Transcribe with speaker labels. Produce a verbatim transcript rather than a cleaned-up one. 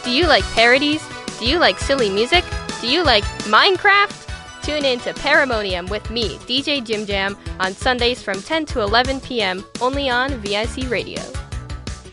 Speaker 1: Do you like parodies? Do you like silly music? Do you like Minecraft? Tune in to Paramonium with me, D J Jim Jam, on Sundays from ten to eleven p.m. only on V I C Radio.